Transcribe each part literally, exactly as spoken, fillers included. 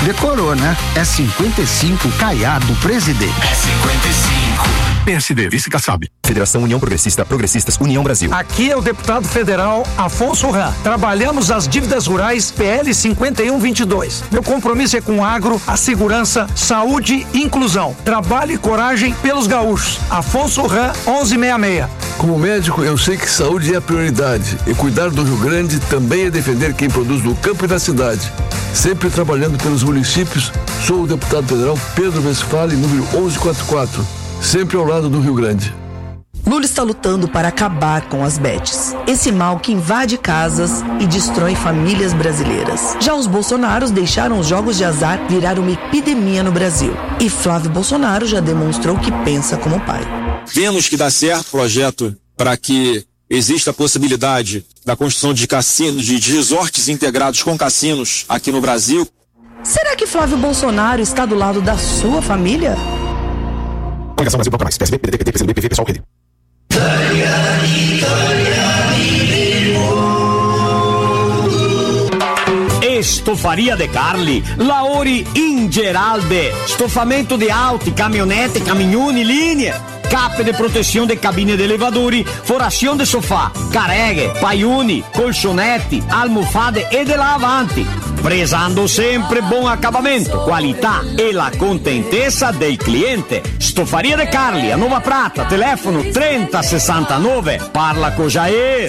Decorou, né? É cinquenta e cinco Caiado Presidente. É cinquenta e cinco. P S D, vice Kassab. Federação União Progressista, Progressistas, União Brasil. Aqui é o deputado federal Afonso Ram. Trabalhamos as dívidas rurais P L cinquenta e um vinte e dois. Meu compromisso é com o agro, a segurança, saúde e inclusão. Trabalho e coragem pelos gaúchos. Afonso Ram, onze sessenta e seis. Como médico, eu sei que saúde é a prioridade e cuidar do Rio Grande também é defender quem produz no campo e na cidade. Sempre trabalhando pelos municípios, sou o deputado federal Pedro Westphalen, número onze quarenta e quatro. Sempre ao lado do Rio Grande. Lula está lutando para acabar com as bets, esse mal que invade casas e destrói famílias brasileiras. Já os Bolsonaros deixaram os jogos de azar virar uma epidemia no Brasil. E Flávio Bolsonaro já demonstrou que pensa como pai. Vemos que dá certo o projeto para que exista a possibilidade da construção de cassinos, de resorts integrados com cassinos aqui no Brasil. Será que Flávio Bolsonaro está do lado da sua família? Coligação Brasil Bloco Mais, P S B, P D T, P C do B, P V, Pessoal, Rede. Estofaria de Carli, Laori Ingeralde, estofamento de auto, caminhonete, caminhone, linha, cape de proteção de cabine de elevadores, foração de sofá, carregue, paiune, colchonete, almofade e de lavante. Prezando sempre bom acabamento, qualità e la contentezza del cliente. Stofaria de Carli, a Nova Prata, telefono trenta sessantanove. Parla con Jair.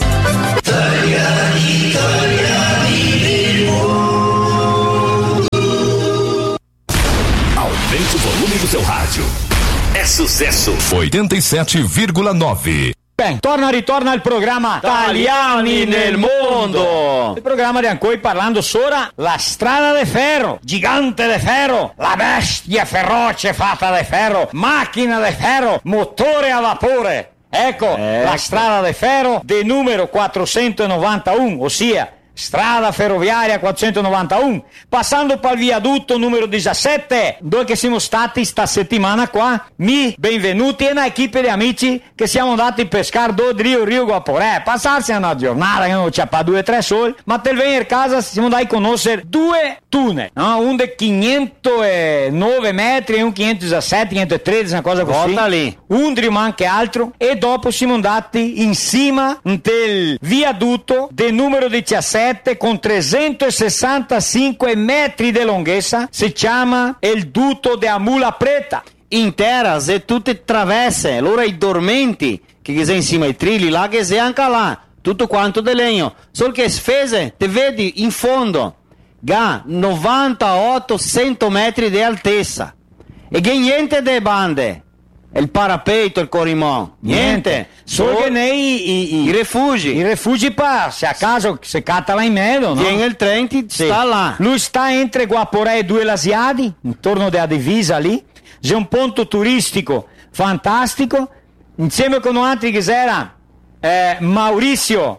Aumente o volume do seu rádio. É sucesso. oitenta e sete vírgula nove. Bem, torna ritorna il programma Italiani nel mondo. Il programma di Ancoi parlando sopra la strada de ferro, gigante de ferro, la bestia feroce fatta de ferro, macchina de ferro, motore a vapore. Ecco, ecco. La strada de ferro de numero quattrocentonovantuno, ossia strada ferroviaria quattrocentonovantuno, passando per il viadotto numero diciassette, dove che siamo stati sta settimana qua. Mi benvenuti e una equipe di amici che siamo andati a pescare do Rio Rio Guaporé, passarsi una giornata che non c'è pa due tre soli, ma te venire a casa siamo andati a conoscere due tunnel, no? Un di quincentonove metri e un quinhentodiciassette, quinhentotredici, una cosa così. Volta lì. Un di anche altro, e dopo siamo andati in cima del viadotto del numero diciassette con trecentosessantacinque metri di lunghezza, si chiama il Duto de Amula Preta. Interas e tutte travesse, allora i dormenti che sei in cima ai trilli là, che sei anche là, tutto quanto di legno, solo che sfese, te vedi in fondo, ga novantotto cento metri di altezza, e che niente de bande, il parapeito, il corrimão, niente, niente. Solo che nei i, i, i rifugi, i rifugi pa, se a caso si catta là in mezzo, no? Viene il treno, sì. Sta là. Lui sta entre Guaporé e due Lasiadi, intorno della divisa lì, c'è un ponto turistico fantastico, insieme con altri che era eh, Maurizio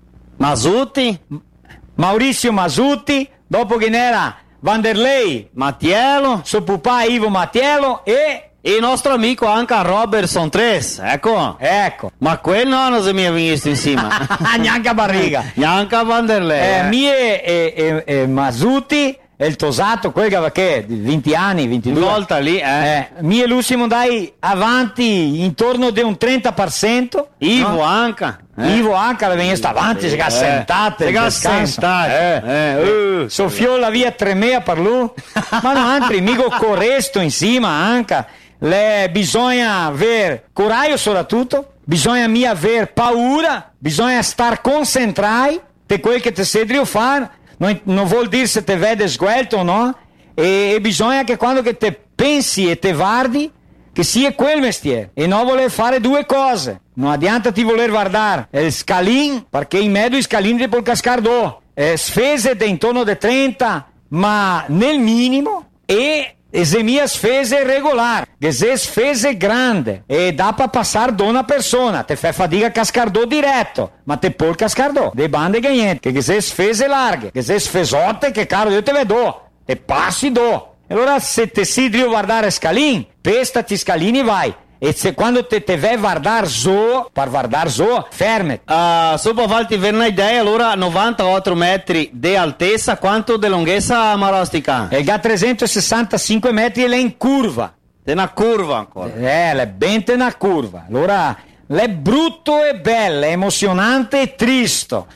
Masuti, Maurizio Masuti, dopo che era Vanderlei Mattiello, suo papà Ivo Mattiello e e il nostro amico anche Robertson tre, ecco. Ecco. Ma quello non si mi è visto insieme. Neanche a barriga. Neanche a Vanderlei. Eh, mie e, e, e Masuti, e il Tosato, quel che di venti anni, ventidue. Una volta lì, eh. eh mie e lui siamo andati avanti intorno di un trenta per cento. Ivo no? anche. Eh. Ivo anche la veniva avanti, si è sentate. Si è sentate. Eh. Eh. Uh. Soffiò la via tremea per lui. Ma no, altri, mico corresto in cima anche. Le, bisogna aver coraggio soprattutto, bisogna mi aver paura, bisogna star concentrati per quel che te sei a fare, non, non vuol dire se te vede sguelto o no, e, e bisogna che quando che te pensi e te guardi, che sia quel mestiere, e non voler fare due cose, non adianta ti voler guardare il scalin, perché in mezzo i scalini ti può cascare do, eh, spese di intorno di trenta, ma nel minimo, e e se mia spese regolare, che se spese grande e dà per passare da una persona, te fai fatica a cascardò diretto, ma te può cascardò, dei bande che niente, che se spese larghe, che se sfesotte, che caro io te vedo, te passi do. E allora se te si devi guardare scalini, pestati scalini vai, e se quando te te vai guardar zo, per guardar zo, fermi. Uh, solo per farti avere un'idea, allora novantotto metri di altezza, quanto di lunghezza Marostica? E ha trecentosessantacinque metri e l'è in curva. È una curva ancora. Eh, l'è ben una curva. Allora, l'è brutto e bello, è emozionante e triste,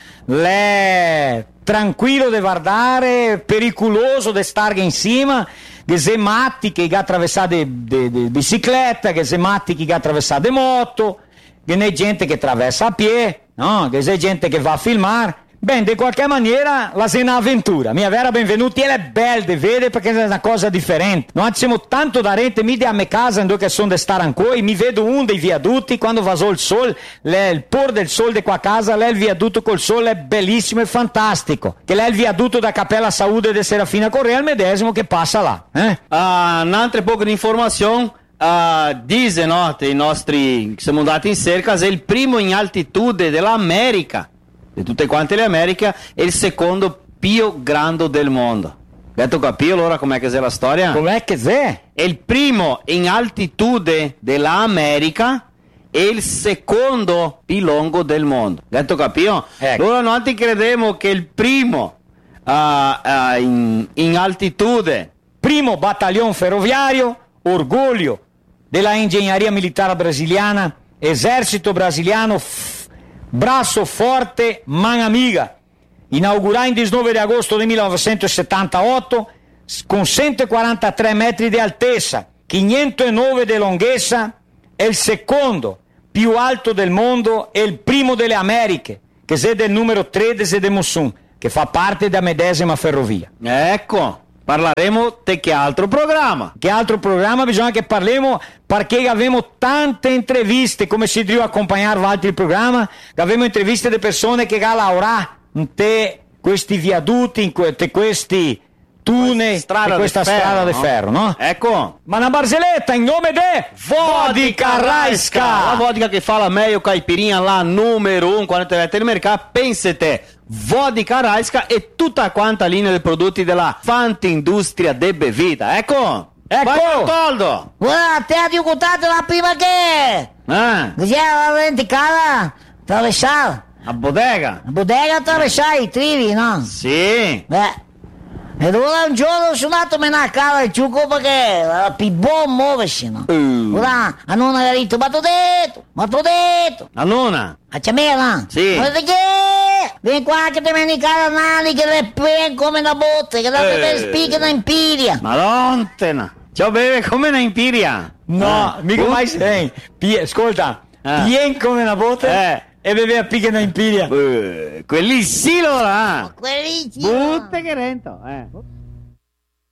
l'è tranquillo di guardare, pericoloso di stare insieme, che se matti che ha attraversato di bicicletta, che se matti che ha attraversato moto, che ne gente che attraversa a piedi, no? Che se gente che va a filmare. Beh, di qualche maniera la è un'avventura. Mia vera benvenuti, e è bello di vedere perché è una cosa differente. Noi siamo tanto da rete, mi a me casa dove sono di stare ancora, mi vedo uno dei viadutti quando va il sole, il por del sole di qua a casa, lì il viadutto col sole è bellissimo e fantastico. Che lì è il viadutto da Cappella Saúde di Serafina Correa, il medesimo che passa là. Eh? Uh, un'altra poca di informazione. Uh, dice, no, i nostri che siamo andati in cerca, è il primo in altitudine dell'America, di tutte quante le Americhe, e il secondo più grande del mondo. Detto capito allora com'è che è la storia? Com'è che è? È il primo in altitudine dell'America e il secondo più lungo del mondo. Detto capito? Ecco. Allora noi ti crediamo che il primo uh, uh, in, in altitudine, primo battaglione ferroviario, orgoglio della ingegneria militare brasiliana, esercito brasiliano, f- brazo forte, man amiga, inaugurato il diciannove di agosto del millenovecentosettantotto con centoquarantatré metri di altezza, quincentonove di lunghezza, è il secondo più alto del mondo e il primo delle Americhe, che è del numero tredici di Mussum, che fa parte della medesima ferrovia. Ecco. Parleremo di che altro programma? Che altro programma? Bisogna che parliamo perché abbiamo tante interviste, come si deve accompagnare altri programmi, che abbiamo interviste di persone che hanno lavorato in te questi viadutti, in que- te questi tunnel, in questa strada di ferro, no? Ecco. Ma una barzelletta in nome di Vodka Raiska! La vodka che fa la meglio caipirinha là, numero uno, quando te vai al mercato, pensate, Vodka Raiska e tutta quanta linea di prodotti della Fantindustria de bevita. Ecco, ecco. Vai Toldo. Guarda, te hai contato la prima che... Ah. Così la venticata, attraversare. A bodega. A bodega attraversare i trivi, no? Sì. Beh. E allora un giorno sono andato a menare a casa il ciucco perché era più buono muoversi, no? Uh. Ora la nonna ha detto, ma t'ho detto, ma t'ho detto. La nonna? A Ciamela? Sì. Ma detto che? Vieni qua che ti vieni in casa nani che le prende come una botte, che da Eh. te spicca una impiria. Madonna. Ciao beve come una impiria. No, Eh. mica Uh. mai sei. Pie- ascolta, Eh. pien come una botte Eh. e beve a picca una impiria. Uh, quelli sì, allora. Quelli sì. Butte che rento, eh.